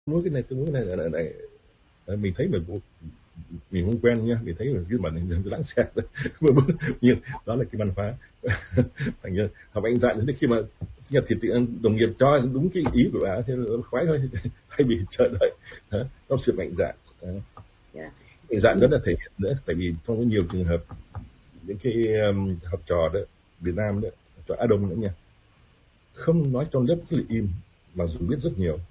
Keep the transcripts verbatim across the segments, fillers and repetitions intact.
muốn cái này, tôi muốn cái này, này, này. Đấy, mình thấy mình mình không quen nhá, mình thấy là cái bản này lãng xẹt nhưng đó là cái văn hóa. Thành ra học anh dạn đến khi mà nhật thì đồng nghiệp cho đúng cái ý của bà thế là khoái thôi, thay vì chờ đợi. Đó, có sự mạnh dạn. Yeah. Mạnh dạn rất là thể hiện nữa, tại vì trong có nhiều trường hợp những cái um, học trò đó Việt Nam đó, học trò Á Đông nữa nha, không nói trong lớp rất là im mà dù biết rất nhiều.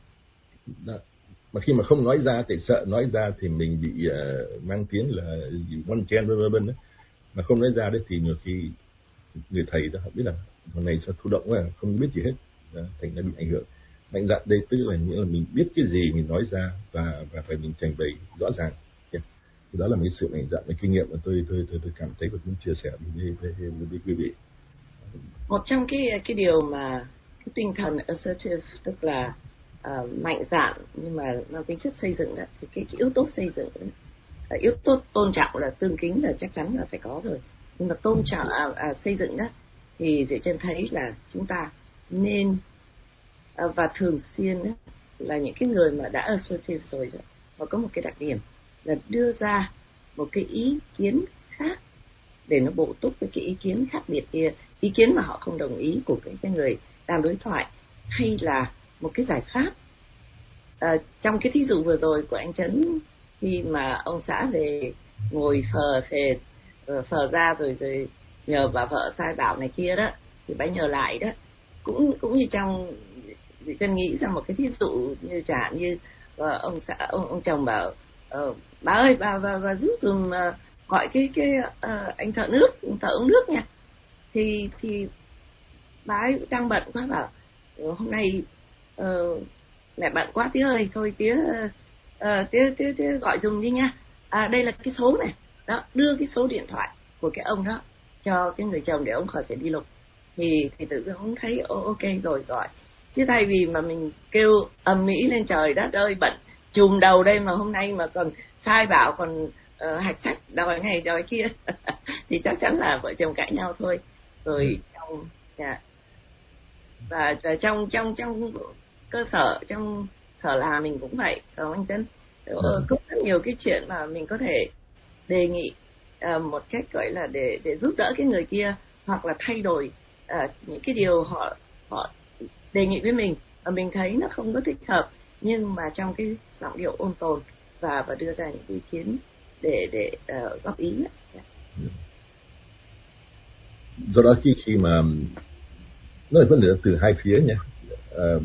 Đó. Mà khi mà không nói ra thì sợ nói ra thì mình bị uh, mang tiếng là one chen vân vân đó. Mà không nói ra đấy thì nhiều khi người thầy đó họ biết là hôm nay sao thụ động quá, không biết gì hết, đó, thành ra bị ảnh hưởng. Mạnh dạn đây tức là nghĩa là mình biết cái gì mình nói ra và và phải mình trình bày rõ ràng. Yeah. Đó là một cái sự mạnh dạn, cái kinh nghiệm mà tôi tôi tôi, tôi cảm thấy và muốn chia sẻ với, với, với, với quý vị. Một trong cái cái điều mà cái tinh thần assertive, tức là uh, mạnh dạn nhưng mà mang tính chất xây dựng đó, thì cái, cái yếu tố xây dựng đó, uh, yếu tố tôn trọng là tương kính là chắc chắn là phải có rồi, nhưng mà tôn trọng à, à, xây dựng đó thì Diệu Chân thấy là chúng ta nên uh, và thường xuyên đó, là những cái người mà đã assertive rồi đó, và có một cái đặc điểm là đưa ra một cái ý kiến khác để nó bổ túc với cái ý kiến khác biệt kia, ý kiến mà họ không đồng ý của cái, cái người đang đối thoại, hay là một cái giải pháp. À, trong cái thí dụ vừa rồi của anh Trấn, khi mà ông xã về ngồi phờ phệt phờ ra rồi rồi nhờ bà vợ sai bảo này kia đó, thì bà nhờ lại đó, cũng cũng như trong Diệu Chân nghĩ ra một cái thí dụ như chẳng như uh, ông xã ông, ông chồng bảo uh, bà ơi bà bà, bà giúp dùm uh, gọi cái cái uh, anh thợ nước, thợ uống nước nha, thì thì bà ấy đang bận quá, bảo hôm nay uh, mẹ bận quá tía ơi, thôi tía uh, tía, tía tía gọi dùm đi nha, à đây là cái số này đó, đưa cái số điện thoại của cái ông đó cho cái người chồng để ông khỏi phải đi lục, thì thì tự dưng ông thấy ok rồi gọi, chứ thay vì mà mình kêu ầm ĩ lên trời đất ơi bận chùm đầu đây mà hôm nay mà còn sai bảo, còn uh, hạch sách đòi này đòi kia thì chắc chắn là vợ chồng cãi nhau thôi. Rồi trong yeah. và trong trong trong cơ sở, trong sở là mình cũng vậy, không anh Trấn? Có rất nhiều cái chuyện mà mình có thể đề nghị uh, một cách gọi là để để giúp đỡ cái người kia, hoặc là thay đổi uh, những cái điều họ họ đề nghị với mình và mình thấy nó không có thích hợp, nhưng mà trong cái giọng điệu ôn tồn và và đưa ra những ý kiến để để uh, góp ý. Yeah. Do đó khi khi mà nó là vấn đề từ hai phía nha, uh,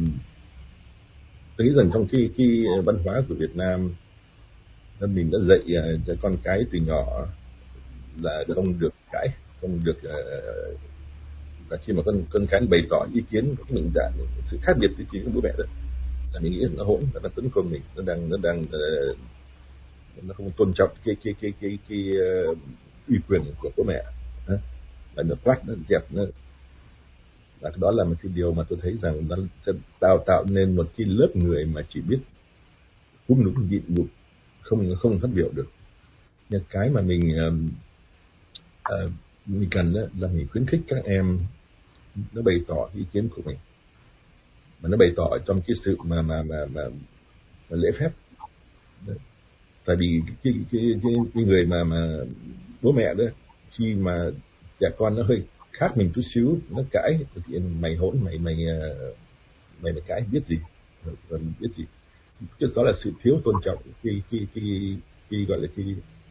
tôi nghĩ rằng trong cái cái văn hóa của Việt Nam mình đã dạy uh, cho con cái từ nhỏ là không được cãi, không được uh, và khi mà con con cái bày tỏ ý kiến có cái nhận dạng sự khác biệt ý kiến của bố mẹ đó, là mình nghĩ là nó hỗn, là nó tấn công mình, nó đang nó đang uh, nó không tôn trọng cái cái cái cái cái uh, uy quyền của bố mẹ, uh, và nó quát, nó dẹp, nó và đó là một cái điều mà tôi thấy rằng nó sẽ đào tạo nên một cái lớp người mà chỉ biết cúm núm nhịn nhục, không không phát biểu được. Nhưng cái mà mình uh, uh, mình cần đó là mình khuyến khích các em nó bày tỏ ý kiến của mình, mà nó bày tỏ trong cái sự mà mà mà, mà, mà lễ phép. Đấy. Tại vì cái cái, cái cái người mà mà bố mẹ đó, khi mà trẻ con nó hơi khác mình chút xíu, nó cãi thì mày hỗn, mày mày mày mày cãi biết gì, rồi biết gì, chứ đó là sự thiếu tôn trọng khi khi khi khi gọi là khi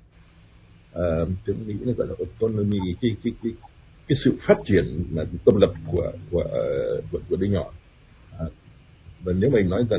uh, tiếng Mỹ nó gọi là autonomy, cái cái cái cái sự phát triển mà tâm lập của của của, của đứa nhỏ. À, và nếu mình nói rằng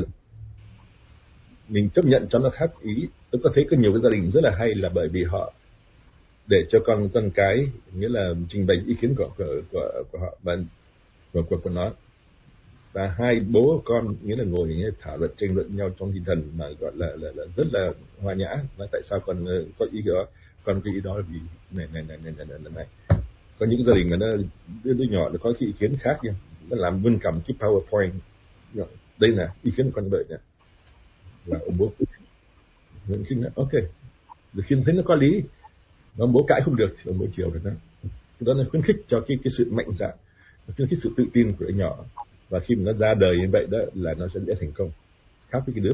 mình chấp nhận cho nó khác ý, tôi có thấy có nhiều cái gia đình rất là hay là bởi vì họ để cho con con cái nghĩa là trình bày ý kiến của của của, của họ và của, của của nó, và hai bố con nghĩa là ngồi nghĩa thảo luận tranh luận nhau trong tinh thần mà gọi là là, là rất là hòa nhã. Nói tại sao con có ý đó, con cái ý đó vì này này này này này này, này. Có những gia đình mà nó đứa, đứa nhỏ nó có cái ý kiến khác nha, nó làm vươn cầm cái PowerPoint, đây là ý kiến của con đợi nè, là ông bố khi nó ok, rồi khi thấy nó có lý, ông bố cãi không được thì ông bố chiều được đó. Đó là khuyến khích cho cái cái sự mạnh dạn, khuyến khích sự tự tin của đứa nhỏ, và khi mà nó ra đời như vậy đó là nó sẽ dễ thành công. khác với cái đứa